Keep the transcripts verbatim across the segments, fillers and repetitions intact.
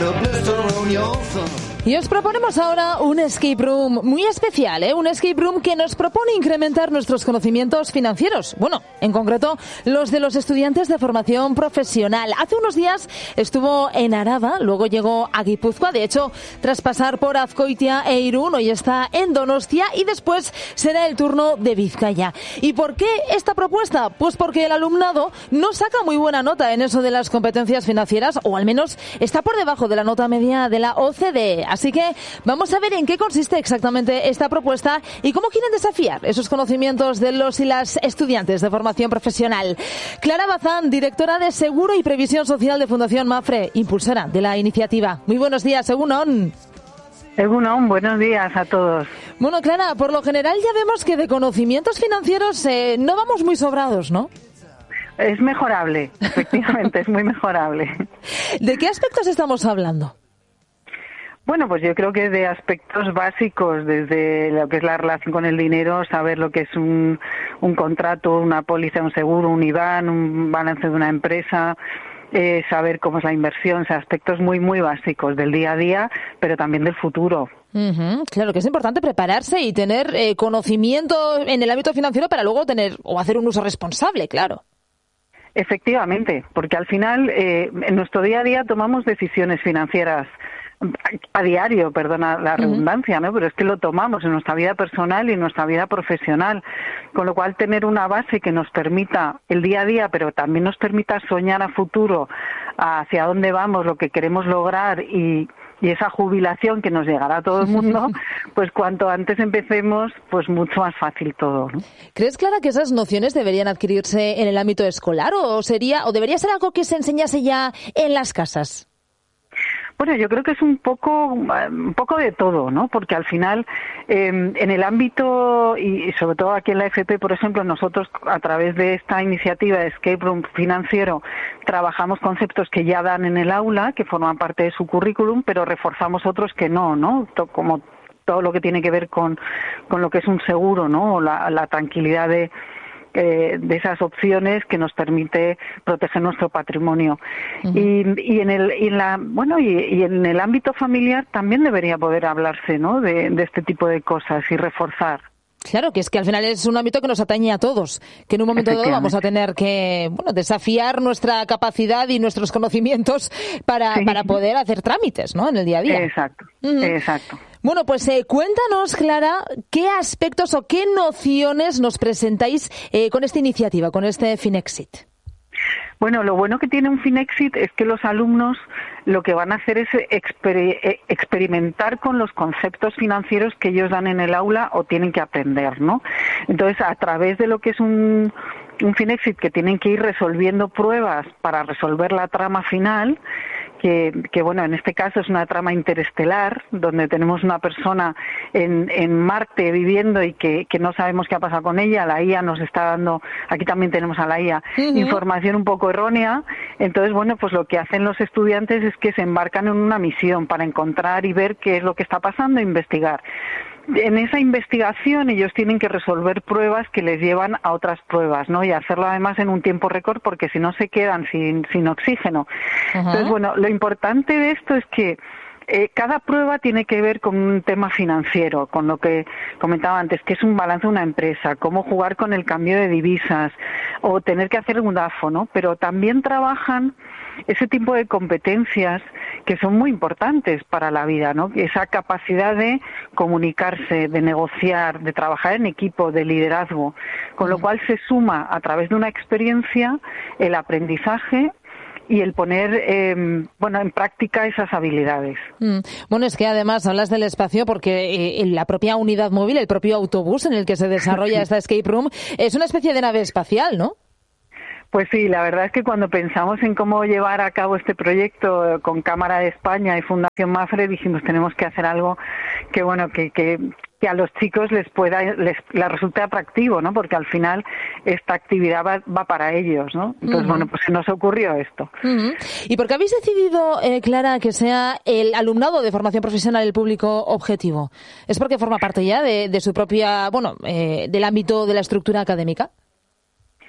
Y os proponemos ahora un escape room muy especial, ¿eh? Un escape room que nos propone incrementar nuestros conocimientos financieros. Bueno, en concreto, los de los estudiantes de formación profesional. Hace unos días estuvo en Araba, luego llegó a Guipúzcoa. De hecho, tras pasar por Azkoitia e Irún, hoy está en Donostia y después será el turno de Vizcaya. ¿Y por qué esta propuesta? Pues porque el alumnado no saca muy buena nota en eso de las competencias financieras, o al menos está por debajo de la nota media de la O C D E. Así que vamos a ver en qué consiste exactamente esta propuesta y cómo quieren desafiar esos conocimientos de los y las estudiantes de formación profesional. Clara Bazán, directora de Seguro y Previsión Social de Fundación Mapfre, impulsora de la iniciativa. Muy buenos días, Egunon. Egunon, buenos días a todos. Bueno, Clara, por lo general ya vemos que de conocimientos financieros eh, no vamos muy sobrados, ¿no? Es mejorable, efectivamente, es muy mejorable. ¿De qué aspectos estamos hablando? Bueno, pues yo creo que de aspectos básicos, desde lo que es la relación con el dinero, saber lo que es un, un contrato, una póliza, un seguro, un I B A N, un balance de una empresa, eh, saber cómo es la inversión, o sea, aspectos muy, muy básicos del día a día, pero también del futuro. Uh-huh. Claro que es importante prepararse y tener eh, conocimiento en el ámbito financiero para luego tener o hacer un uso responsable, claro. Efectivamente, porque al final eh, en nuestro día a día tomamos decisiones financieras a diario, perdona la redundancia, ¿no? Pero es que lo tomamos en nuestra vida personal y en nuestra vida profesional, con lo cual tener una base que nos permita el día a día, pero también nos permita soñar a futuro hacia dónde vamos, lo que queremos lograr y, y esa jubilación que nos llegará a todo el mundo, pues cuanto antes empecemos, pues mucho más fácil todo, ¿no? ¿Crees, Clara, que esas nociones deberían adquirirse en el ámbito escolar o sería o debería ser algo que se enseñase ya en las casas? Bueno, yo creo que es un poco un poco de todo, ¿no? Porque al final, eh, en el ámbito, y sobre todo aquí en la F P, por ejemplo, nosotros a través de esta iniciativa de Escape Room Financiero trabajamos conceptos que ya dan en el aula, que forman parte de su currículum, pero reforzamos otros que no, ¿no? Como todo lo que tiene que ver con, con lo que es un seguro, ¿no? O la, la tranquilidad de... Eh, de esas opciones que nos permite proteger nuestro patrimonio. Uh-huh. y, y en el y en la bueno y, y en el ámbito familiar también debería poder hablarse, ¿no? de, de este tipo de cosas y reforzar. Claro, que es que al final es un ámbito que nos atañe a todos, que en un momento dado vamos a tener que, bueno, desafiar nuestra capacidad y nuestros conocimientos para, sí. para poder hacer trámites, ¿no? En el día a día. Exacto, uh-huh. exacto. Bueno, pues eh, cuéntanos, Clara, qué aspectos o qué nociones nos presentáis eh, con esta iniciativa, con este Finexit. Bueno, lo bueno que tiene un Finexit es que los alumnos lo que van a hacer es exper- experimentar con los conceptos financieros que ellos dan en el aula o tienen que aprender, ¿no? Entonces, a través de lo que es un, un Finexit, que tienen que ir resolviendo pruebas para resolver la trama final, que, que bueno, en este caso es una trama interestelar, donde tenemos una persona en, en Marte viviendo y que, que no sabemos qué ha pasado con ella. La I A nos está dando, aquí también tenemos a la I A, uh-huh. información un poco errónea. Entonces, bueno, pues lo que hacen los estudiantes es que se embarcan en una misión para encontrar y ver qué es lo que está pasando e investigar. En esa investigación ellos tienen que resolver pruebas que les llevan a otras pruebas, ¿no? Y hacerlo además en un tiempo récord porque si no se quedan sin, sin oxígeno. Uh-huh. Entonces, bueno, lo importante de esto es que eh, cada prueba tiene que ver con un tema financiero, con lo que comentaba antes, que es un balance de una empresa, cómo jugar con el cambio de divisas o tener que hacer un D A F O, ¿no? Pero también trabajan ese tipo de competencias que son muy importantes para la vida, ¿no? Esa capacidad de comunicarse, de negociar, de trabajar en equipo, de liderazgo, con lo cual se suma a través de una experiencia el aprendizaje y el poner eh, bueno en práctica esas habilidades. Mm. Bueno, es que además hablas del espacio porque eh, la propia unidad móvil, el propio autobús en el que se desarrolla esta escape room, es una especie de nave espacial, ¿no? Pues sí, la verdad es que cuando pensamos en cómo llevar a cabo este proyecto con Cámara de España y Fundación Mapfre, dijimos tenemos que hacer algo que bueno que, que, que a los chicos les pueda les, les resulte atractivo, ¿no? Porque al final esta actividad va, va para ellos, ¿no? Entonces, uh-huh. bueno, pues se nos ocurrió esto. Uh-huh. ¿Y por qué habéis decidido, eh, Clara, que sea el alumnado de formación profesional el público objetivo? ¿Es porque forma parte ya de, de su propia, bueno, eh, del ámbito de la estructura académica?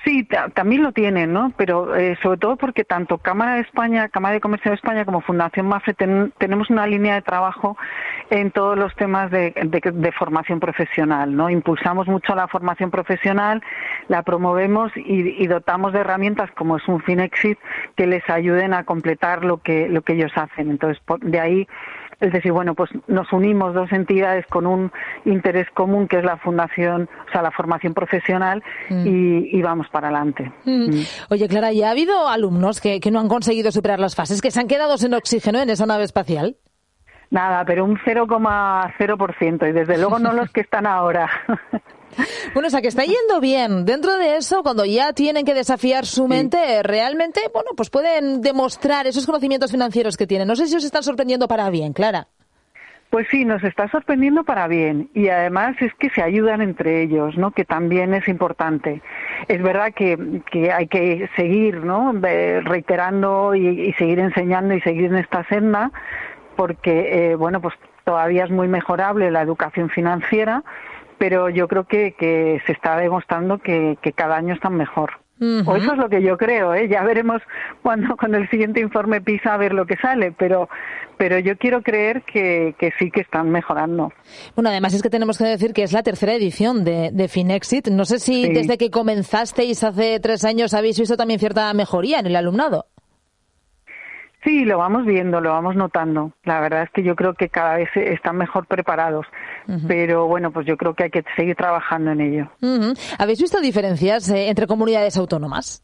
Sí, ta- también lo tienen, ¿no? Pero eh, sobre todo porque tanto Cámara de España, Cámara de Comercio de España como Fundación MAFRE ten- tenemos una línea de trabajo en todos los temas de, de, de formación profesional, ¿no? Impulsamos mucho la formación profesional, la promovemos y, y dotamos de herramientas como es un Finexit que les ayuden a completar lo que lo que ellos hacen. Entonces, por- de ahí es decir, bueno, pues nos unimos dos entidades con un interés común que es la fundación, o sea, la formación profesional mm. y, y vamos para adelante. Mm. Mm. Oye, Clara, ¿ya ha habido alumnos que, que no han conseguido superar las fases, que se han quedado sin oxígeno en esa nave espacial? Nada, pero un cero coma cero por ciento y desde luego no los que están ahora. Bueno, o sea, que está yendo bien. Dentro de eso, cuando ya tienen que desafiar su mente, sí. realmente, bueno, pues pueden demostrar esos conocimientos financieros que tienen. No sé si os están sorprendiendo para bien, Clara. Pues sí, nos está sorprendiendo para bien y además es que se ayudan entre ellos, ¿no? Que también es importante. Es verdad que, que hay que seguir, ¿no? Reiterando y, y seguir enseñando y seguir en esta senda porque, eh, bueno, pues todavía es muy mejorable la educación financiera, pero yo creo que, que se está demostrando que, que cada año están mejor. Uh-huh. O eso es lo que yo creo, ¿eh? Ya veremos cuando con el siguiente informe PISA a ver lo que sale, pero pero yo quiero creer que, que sí que están mejorando. Bueno, además es que tenemos que decir que es la tercera edición de, de Finexit. No sé si sí. desde que comenzasteis hace tres años habéis visto también cierta mejoría en el alumnado. Sí, lo vamos viendo, lo vamos notando. La verdad es que yo creo que cada vez están mejor preparados. Uh-huh. Pero bueno, pues yo creo que hay que seguir trabajando en ello. Uh-huh. ¿Habéis visto diferencias eh, entre comunidades autónomas?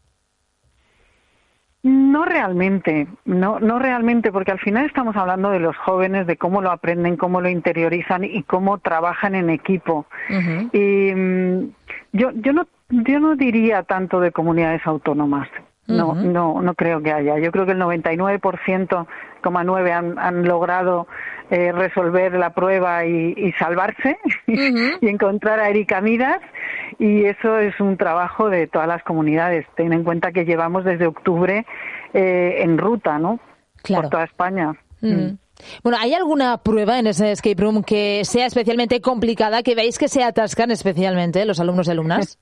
No realmente, no, no realmente, porque al final estamos hablando de los jóvenes, de cómo lo aprenden, cómo lo interiorizan y cómo trabajan en equipo. Uh-huh. Y um, yo, yo no, yo no diría tanto de comunidades autónomas. No, uh-huh. no, no creo que haya. Yo creo que el noventa y nueve por ciento, coma nueve han, han logrado eh, resolver la prueba y, y salvarse uh-huh. y encontrar a Erika Midas, y eso es un trabajo de todas las comunidades. Ten en cuenta que llevamos desde octubre eh, en ruta, ¿no? Claro. Por toda España. Uh-huh. Mm. Bueno, ¿hay alguna prueba en ese escape room que sea especialmente complicada, que veáis que se atascan especialmente los alumnos y alumnas?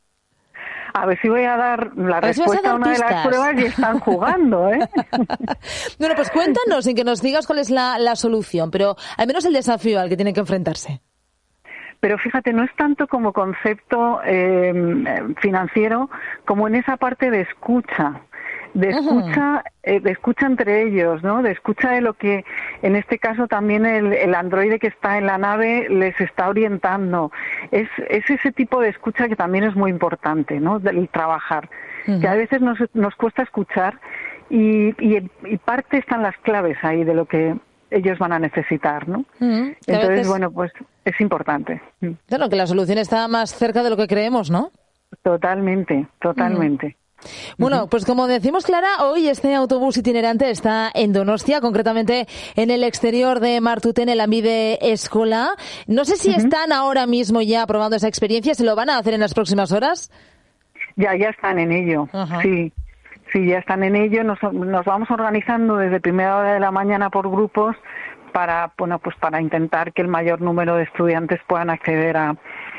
A ver si voy a dar la a respuesta a, a una pistas. de las pruebas y están jugando, ¿eh? Bueno, pues cuéntanos, sin que nos digas cuál es la, la solución, pero al menos el desafío al que tienen que enfrentarse. Pero fíjate, no es tanto como concepto eh, financiero como en esa parte de escucha. de escucha eh, de escucha entre ellos, ¿no? De escucha de lo que en este caso también el, el androide que está en la nave les está orientando. Es, es ese tipo de escucha que también es muy importante, ¿no? Del trabajar. Uh-huh. Que a veces nos, nos cuesta escuchar y, y, y parte están las claves ahí de lo que ellos van a necesitar, ¿no? Uh-huh. Entonces, veces... bueno, pues es importante. Claro, que la solución está más cerca de lo que creemos, ¿no? Totalmente, totalmente. Uh-huh. Bueno, pues como decimos, Clara, hoy este autobús itinerante está en Donostia, concretamente en el exterior de Martuten, en la Lanbide Eskola. No sé si uh-huh. están ahora mismo ya probando esa experiencia, ¿se lo van a hacer en las próximas horas? Ya, ya están en ello, uh-huh. sí. Sí, ya están en ello. Nos, nos vamos organizando desde primera hora de la mañana por grupos para, bueno, pues para intentar que el mayor número de estudiantes puedan acceder a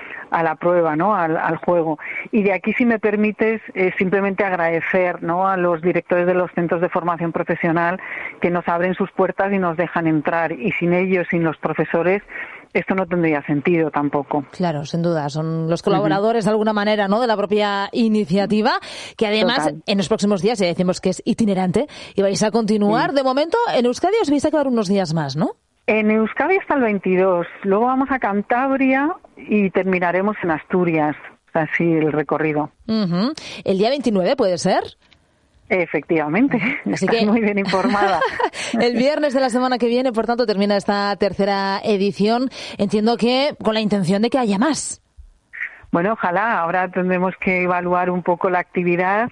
a la prueba, ¿no? Al, al juego. Y de aquí, si me permites, eh, simplemente agradecer, ¿no? A los directores de los centros de formación profesional que nos abren sus puertas y nos dejan entrar. Y sin ellos, sin los profesores, esto no tendría sentido tampoco. Claro, sin duda. Son los colaboradores, uh-huh. de alguna manera, ¿no? De la propia iniciativa, que además, Total. en los próximos días, ya decimos que es itinerante, y vais a continuar. Sí. De momento, en Euskadi os vais a quedar unos días más, ¿no? En Euskadi hasta el veintidós, luego vamos a Cantabria y terminaremos en Asturias, así el recorrido. Uh-huh. ¿El día veintinueve puede ser? Efectivamente, uh-huh. Así Estás que... muy bien informada. El viernes de la semana que viene, por tanto, termina esta tercera edición. Entiendo que con la intención de que haya más. Bueno, ojalá. Ahora tendremos que evaluar un poco la actividad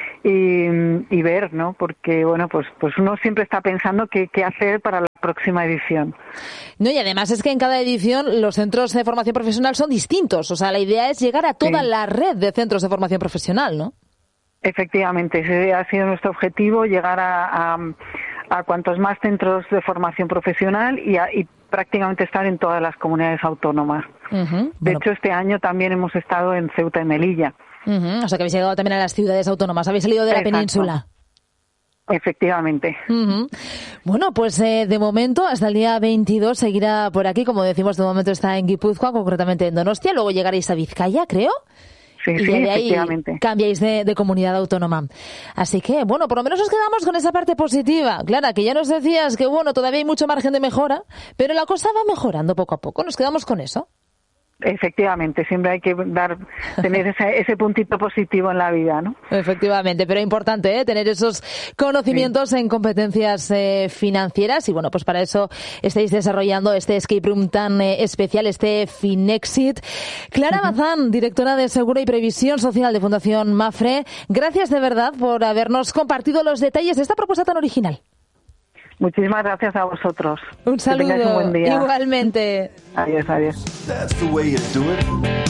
y, y ver, ¿no? Porque, bueno, pues pues uno siempre está pensando qué, qué hacer para la próxima edición. No, y además es que en cada edición los centros de formación profesional son distintos. O sea, la idea es llegar a toda sí. la red de centros de formación profesional, ¿no? Efectivamente, ese ha sido nuestro objetivo, llegar a, a, a cuantos más centros de formación profesional y, a, y prácticamente estar en todas las comunidades autónomas. Uh-huh. De bueno. hecho, este año también hemos estado en Ceuta y Melilla. Uh-huh. O sea que habéis llegado también a las ciudades autónomas, habéis salido de la Exacto. península. Efectivamente. Uh-huh. Bueno, pues eh, de momento hasta el día veintidós seguirá por aquí, como decimos, de momento está en Guipúzcoa, concretamente en Donostia, luego llegaréis a Vizcaya, creo. Sí, y sí, de ahí efectivamente. cambiáis de, de comunidad autónoma. Así que, bueno, por lo menos nos quedamos con esa parte positiva. Clara, que ya nos decías que, bueno, todavía hay mucho margen de mejora, pero la cosa va mejorando poco a poco. Nos quedamos con eso. Efectivamente, siempre hay que dar, tener ese, ese puntito positivo en la vida, ¿no? Efectivamente, pero es importante, ¿eh? Tener esos conocimientos sí. en competencias eh, financieras y bueno, pues para eso estáis desarrollando este escape room tan eh, especial, este Finexit. Clara uh-huh. Bazán, directora de Seguro y Previsión Social de Fundación Mapfre, gracias de verdad por habernos compartido los detalles de esta propuesta tan original. Muchísimas gracias a vosotros. Un saludo. Que tengáis un buen día. Igualmente. Adiós, adiós.